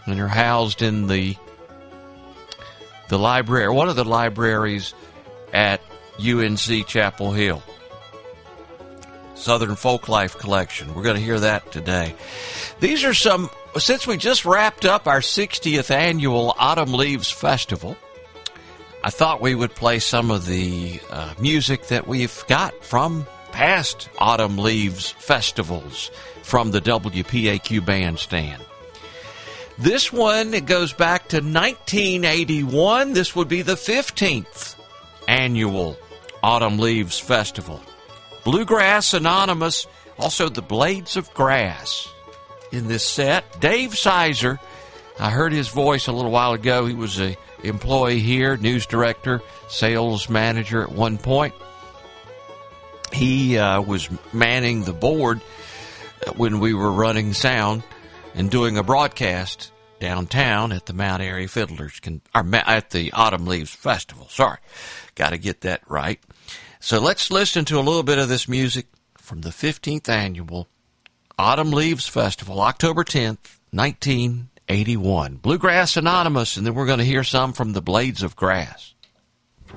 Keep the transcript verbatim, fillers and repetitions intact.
and are housed in the the library, one of the libraries at U N C Chapel Hill. Southern Folklife Collection. We're going to hear that today. These are some, since we just wrapped up our sixtieth annual Autumn Leaves Festival, I thought we would play some of the uh, music that we've got from past Autumn Leaves festivals from the W P A Q bandstand. This one, it goes back to nineteen eighty-one. This would be the fifteenth annual Autumn Leaves Festival. Bluegrass Anonymous, also the Blades of Grass in this set. Dave Sizer, I heard his voice a little while ago. He was an employee here, news director, sales manager at one point. He uh, was manning the board when we were running sound and doing a broadcast downtown at the Mount Airy Fiddlers, or at the Autumn Leaves Festival. Sorry, got to get that right. So let's listen to a little bit of this music from the fifteenth annual Autumn Leaves Festival, October tenth, nineteen eighty-one. Bluegrass Anonymous, and then we're going to hear some from the Blades of Grass.